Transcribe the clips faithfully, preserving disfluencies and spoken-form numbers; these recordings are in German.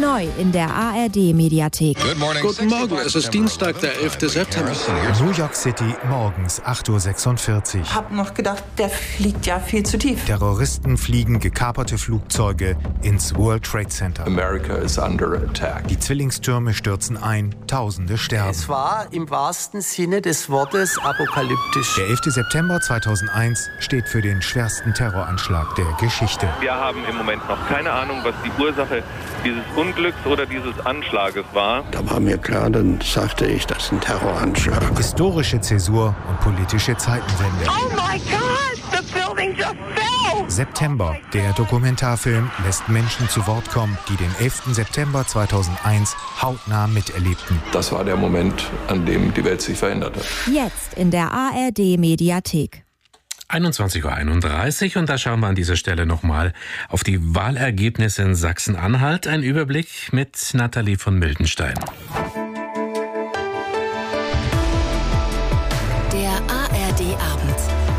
Neu in der A R D-Mediathek. Guten Morgen, es ist Dienstag, der elfte September. New York City, morgens acht Uhr sechsundvierzig. Ich habe noch gedacht, der fliegt ja viel zu tief. Terroristen fliegen gekaperte Flugzeuge ins World Trade Center. America is under attack. Die Zwillingstürme stürzen ein, Tausende sterben. Es war im wahrsten Sinne des Wortes apokalyptisch. Der elfte September zweitausendeins steht für den schwersten Terroranschlag der Geschichte. Wir haben im Moment noch keine Ahnung, was die Ursache dieses Unglücks oder dieses Anschlages war. Da war mir klar, dann sagte ich, das ist ein Terroranschlag. Historische Zäsur und politische Zeitenwende. Oh my God, the building just fell! September. Der Dokumentarfilm lässt Menschen zu Wort kommen, die den elften September zweitausendeins hautnah miterlebten. Das war der Moment, an dem die Welt sich veränderte. Jetzt in der A R D-Mediathek. einundzwanzig Uhr einunddreißig und da schauen wir an dieser Stelle nochmal auf die Wahlergebnisse in Sachsen-Anhalt. Ein Überblick mit Nathalie von Mildenstein. Der A R D-Abend.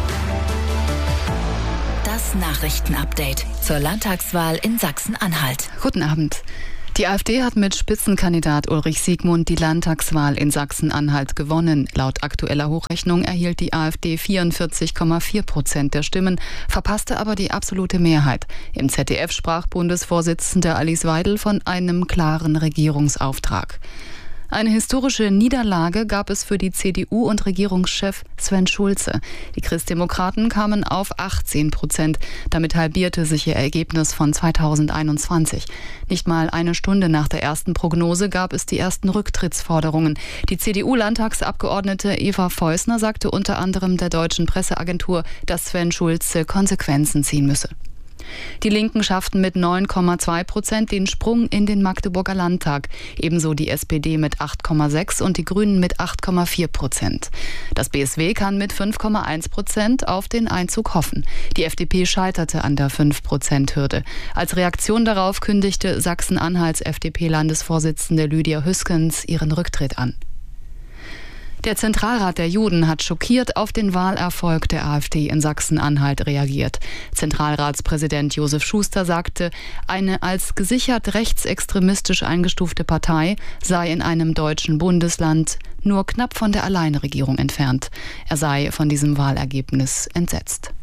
Das Nachrichtenupdate zur Landtagswahl in Sachsen-Anhalt. Guten Abend. Die AfD hat mit Spitzenkandidat Ulrich Siegmund die Landtagswahl in Sachsen-Anhalt gewonnen. Laut aktueller Hochrechnung erhielt die AfD vierundvierzig Komma vier Prozent der Stimmen, verpasste aber die absolute Mehrheit. Im Z D F sprach Bundesvorsitzende Alice Weidel von einem klaren Regierungsauftrag. Eine historische Niederlage gab es für die C D U und Regierungschef Sven Schulze. Die Christdemokraten kamen auf achtzehn Prozent. Damit halbierte sich ihr Ergebnis von zweitausendeinundzwanzig. Nicht mal eine Stunde nach der ersten Prognose gab es die ersten Rücktrittsforderungen. Die C D U-Landtagsabgeordnete Eva Feusner sagte unter anderem der deutschen Presseagentur, dass Sven Schulze Konsequenzen ziehen müsse. Die Linken schafften mit neun Komma zwei Prozent den Sprung in den Magdeburger Landtag. Ebenso die S P D mit acht Komma sechs und die Grünen mit acht Komma vier Prozent. Das B S W kann mit fünf Komma eins Prozent auf den Einzug hoffen. Die F D P scheiterte an der fünf Prozent Hürde. Als Reaktion darauf kündigte Sachsen-Anhalts F D P-Landesvorsitzende Lydia Hüskens ihren Rücktritt an. Der Zentralrat der Juden hat schockiert auf den Wahlerfolg der AfD in Sachsen-Anhalt reagiert. Zentralratspräsident Josef Schuster sagte, eine als gesichert rechtsextremistisch eingestufte Partei sei in einem deutschen Bundesland nur knapp von der Alleinregierung entfernt. Er sei von diesem Wahlergebnis entsetzt.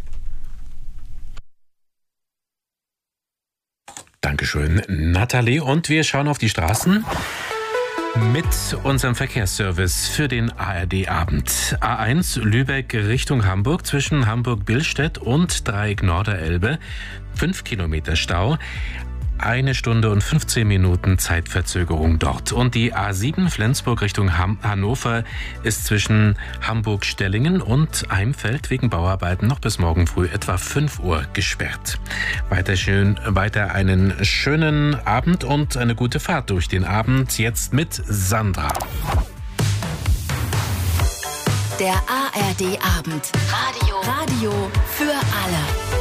Dankeschön, Nathalie. Und wir schauen auf die Straßen mit unserem Verkehrsservice für den A R D-Abend. A eins Lübeck Richtung Hamburg zwischen Hamburg-Billstedt und Dreieck Norderelbe. Fünf Kilometer Stau. Eine Stunde und fünfzehn Minuten Zeitverzögerung dort. Und die A sieben Flensburg Richtung Ham- Hannover ist zwischen Hamburg-Stellingen und Eimfeld wegen Bauarbeiten noch bis morgen früh etwa fünf Uhr gesperrt. Weiter, schön, weiter einen schönen Abend und eine gute Fahrt durch den Abend. Jetzt mit Sandra. Der A R D-Abend. Radio. Radio für alle.